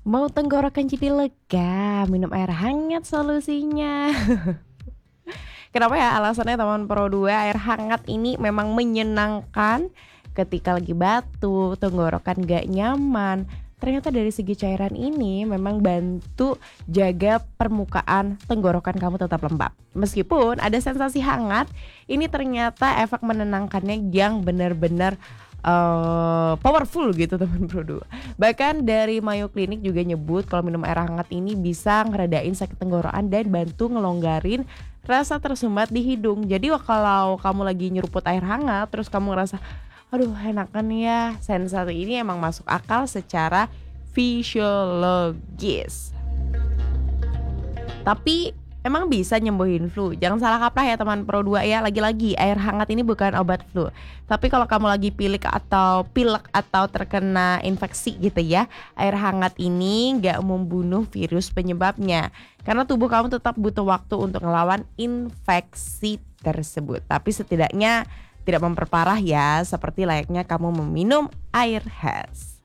Mau tenggorokan jadi lega, minum air hangat solusinya. Kenapa ya alasannya teman Pro 2, air hangat ini memang menyenangkan ketika lagi batuk, tenggorokan gak nyaman. Ternyata dari segi cairan ini memang bantu jaga permukaan tenggorokan kamu tetap lembab. Meskipun ada sensasi hangat, ini ternyata efek menenangkannya yang benar-benar powerful gitu teman Pro 2. Bahkan dari Mayo Clinic juga nyebut kalau minum air hangat ini bisa ngeredain sakit tenggorokan dan bantu ngelonggarin rasa tersumbat di hidung. Jadi kalau kamu lagi nyeruput air hangat terus kamu ngerasa aduh enakan ya, sensasi ini emang masuk akal secara fisiologis. Tapi emang bisa nyembuhin flu. Jangan salah kaprah ya teman Pro 2 ya. Lagi-lagi air hangat ini bukan obat flu. Tapi kalau kamu lagi pilek atau terkena infeksi gitu ya, air hangat ini nggak membunuh virus penyebabnya. Karena tubuh kamu tetap butuh waktu untuk ngelawan infeksi tersebut. Tapi setidaknya tidak memperparah ya, seperti layaknya kamu meminum air es.